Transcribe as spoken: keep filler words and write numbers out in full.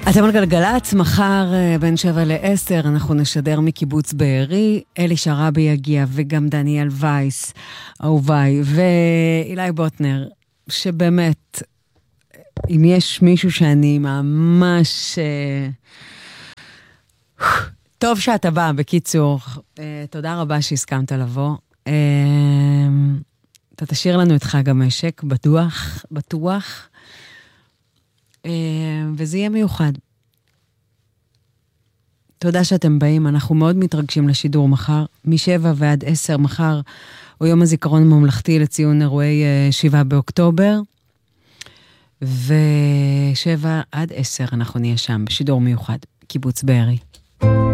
אתם על גלגלצ, מחר בין שבע לעשר, אנחנו נשדר מקיבוץ בארי, אלי שרבי יגיע וגם דניאל וייס, אהוביי, ואילי בוטנר, שבאמת, אם יש מישהו שאני ממש... טוב שאתה בא, בקיצור. תודה רבה שהסכמת לבוא. אתה תשאיר לנו את חג המשק, בטוח, בטוח. וזה יהיה מיוחד. תודה שאתם באים, אנחנו מאוד מתרגשים לשידור מחר, משבע ועד עשר מחר, הוא יום הזיכרון הממלכתי לציון אירועי שבעה באוקטובר, ושבע עד עשר אנחנו נהיה שם, בשידור מיוחד, קיבוץ בארי.